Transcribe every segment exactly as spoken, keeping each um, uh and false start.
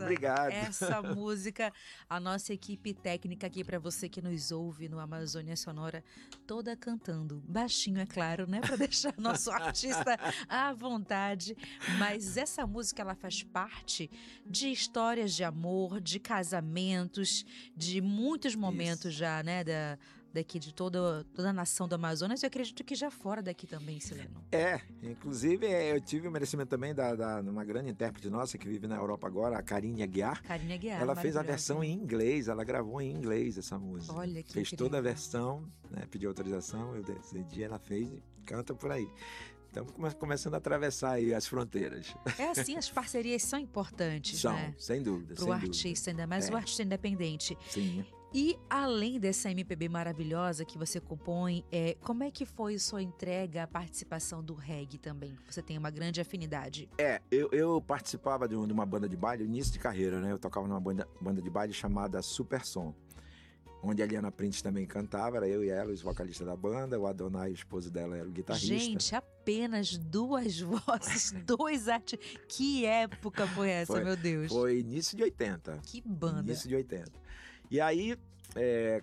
Obrigado. Essa música, a nossa equipe técnica aqui, para você que nos ouve no Amazônia Sonora, toda cantando. Baixinho, é claro, né? Para deixar nosso artista à vontade. Mas essa música, ela faz parte de histórias de amor, de casamentos, de muitos momentos Isso. já, né? Da, daqui de toda, toda a nação do Amazonas, eu acredito que já fora daqui também, Sileno. É, inclusive eu tive o merecimento também da, da uma grande intérprete nossa que vive na Europa agora, a Karine Aguiar. Karine Aguiar, ela fez a versão em inglês, ela gravou em inglês essa música. Olha que Fez incrível. toda a versão, né, pediu autorização, eu decidi, ela fez e canta por aí. Estamos começando a atravessar aí as fronteiras. É assim, as parcerias são importantes, são, né? sem dúvida. Para o artista, ainda mais é. o artista independente. Sim. E além dessa M P B maravilhosa que você compõe, é, como é que foi sua entrega, a participação do reggae também? Você tem uma grande afinidade. É, eu, eu participava de uma banda de baile, início de carreira, né? Eu tocava numa banda, banda de baile chamada Super Som, onde a Liana Prince também cantava, era eu e ela, os vocalistas da banda, o Adonai, o esposo dela, era o guitarrista. Gente, apenas duas vozes, dois artes. Que época foi essa, foi, meu Deus? Foi início de oitenta. Que banda. Início de oitenta. E aí, é,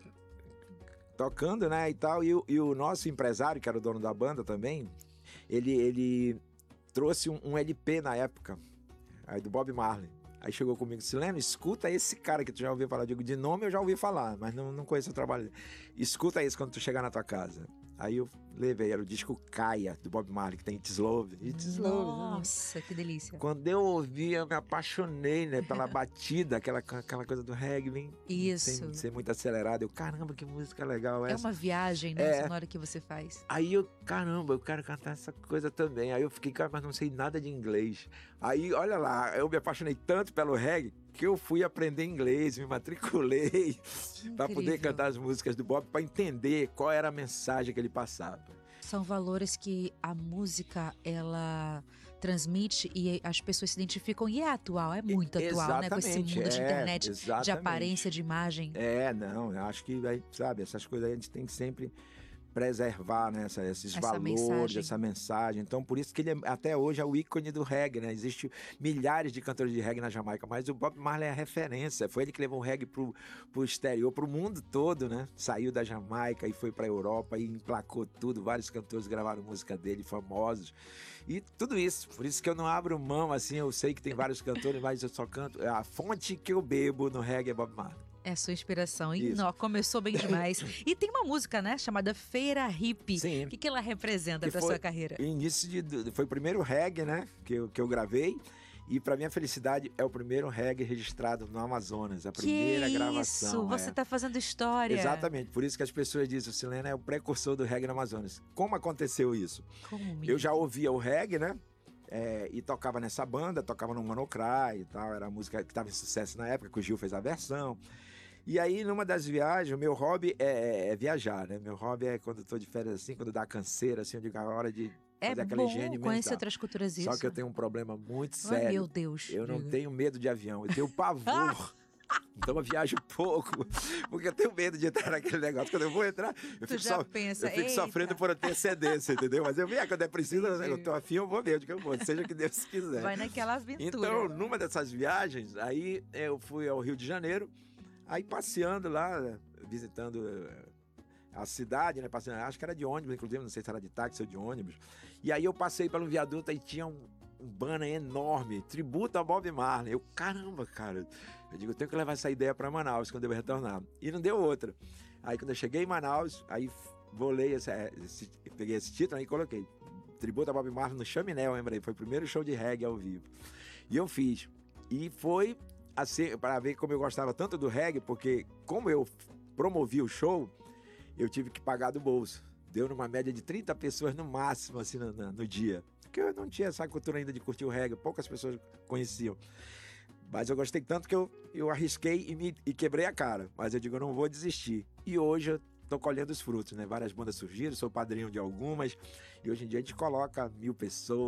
tocando, né, e tal, e o, e o nosso empresário, que era o dono da banda também, ele, ele trouxe um, um L P na época, aí do Bob Marley. Aí chegou comigo, Sileno, escuta esse cara que tu já ouviu falar. Eu digo, de nome eu já ouvi falar, mas não, não conheço o trabalho dele. Escuta esse quando tu chegar na tua casa. Aí eu levei, era o disco Caia, do Bob Marley, que tem It's Love. It's Love. Nossa, né? Que delícia. Quando eu ouvi, eu me apaixonei, né, pela batida, aquela, aquela coisa do reggae, bem, Isso. sem ser muito acelerado. Eu, caramba, que música legal essa. É uma viagem, né, é. sonora que você faz. Aí eu, caramba, eu quero cantar essa coisa também. Aí eu fiquei, cara, mas não sei nada de inglês. Aí, olha lá, eu me apaixonei tanto pelo reggae que eu fui aprender inglês, me matriculei para poder cantar as músicas do Bob, para entender qual era a mensagem que ele passava. São valores que a música, ela transmite e as pessoas se identificam, e é atual, é muito atual, exatamente, né? Com esse mundo é, de internet, exatamente. de aparência, de imagem. É, não, eu acho que, sabe, essas coisas aí a gente tem que sempre preservar, né, essa, esses essa valores, mensagem. essa mensagem. Então, por isso que ele é, até hoje é o ícone do reggae, né? Existem milhares de cantores de reggae na Jamaica, mas o Bob Marley é a referência. Foi ele que levou o reggae pro, pro exterior, pro mundo todo, né? Saiu da Jamaica e foi pra Europa e emplacou tudo. Vários cantores gravaram música dele, famosos. E tudo isso. Por isso que eu não abro mão, assim, eu sei que tem vários cantores, mas eu só canto. A fonte que eu bebo no reggae é Bob Marley. É a sua inspiração. E não, começou bem demais. E tem uma música, né, chamada Feira Hippie. Sim. O que, que ela representa para sua carreira? Início de, foi o primeiro reggae, né, que eu, que eu gravei. E para minha felicidade, é o primeiro reggae registrado no Amazonas. A primeira que gravação. Isso, você está é. fazendo história. Exatamente, por isso que as pessoas dizem, o Sileno é o precursor do reggae no Amazonas. Como aconteceu isso? Como eu já ouvia o reggae, né? É, e tocava nessa banda, tocava no Monocry e tal, era a música que estava em sucesso na época, que o Gil fez a versão. E aí, numa das viagens, o meu hobby é, é viajar, né? Meu hobby é quando eu tô de férias assim, quando dá canseira, assim, eu digo, a hora de é fazer aquela higiene mental. É bom conhecer outras culturas isso. Só que eu tenho um problema muito oh, sério. Meu Deus. Eu não tenho medo de avião, eu tenho pavor. Então eu viajo pouco, porque eu tenho medo de entrar naquele negócio. Quando eu vou entrar, eu tu fico, já so, pensa, eu fico sofrendo por antecedência, entendeu? Mas eu venho, quando é preciso, Entendi. eu tô afim, eu vou ver onde que eu vou, seja o que Deus quiser. Vai naquela aventura. Então, numa dessas viagens, aí eu fui ao Rio de Janeiro, aí passeando lá, visitando a cidade, né? Passeando, acho que era de ônibus, inclusive, não sei se era de táxi ou de ônibus. E aí eu passei pelo viaduto e tinha um um banner enorme, tributo a Bob Marley. Eu, caramba, cara, eu digo, eu tenho que levar essa ideia para Manaus quando eu retornar. E não deu outra. Aí quando eu cheguei em Manaus, aí bolei esse, esse, peguei esse título e coloquei tributo a Bob Marley no Chaminé, eu lembrei, foi o primeiro show de reggae ao vivo. E eu fiz. E foi assim, para ver como eu gostava tanto do reggae, porque como eu promovi o show, eu tive que pagar do bolso. Deu numa média de trinta pessoas no máximo, assim, no, no dia. Porque eu não tinha essa cultura ainda de curtir o reggae, poucas pessoas conheciam. Mas eu gostei tanto que eu, eu arrisquei e, me, e quebrei a cara. Mas eu digo, eu não vou desistir. E hoje eu tô colhendo os frutos, né? Várias bandas surgiram, sou padrinho de algumas. E hoje em dia a gente coloca mil pessoas.